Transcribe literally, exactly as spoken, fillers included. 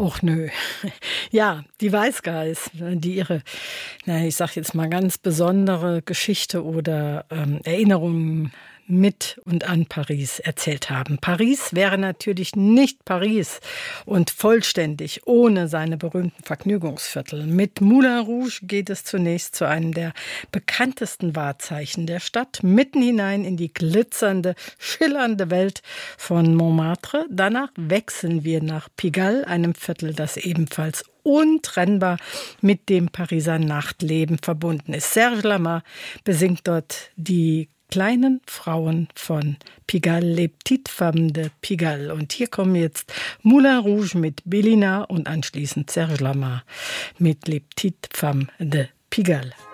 Och nö. Ja, die Weisgeis, die ihre, na, ich sag jetzt mal ganz besondere Geschichte oder ähm, Erinnerungen mit und an Paris erzählt haben. Paris wäre natürlich nicht Paris und vollständig ohne seine berühmten Vergnügungsviertel. Mit Moulin Rouge geht es zunächst zu einem der bekanntesten Wahrzeichen der Stadt, mitten hinein in die glitzernde, schillernde Welt von Montmartre. Danach wechseln wir nach Pigalle, einem Viertel, das ebenfalls untrennbar mit dem Pariser Nachtleben verbunden ist. Serge Lama besingt dort die kleinen Frauen von Pigalle, Les Petites Femmes de Pigalle. Und hier kommen jetzt Moulin Rouge mit Bélina und anschließend Serge Lama mit Les Petites Femmes de Pigalle.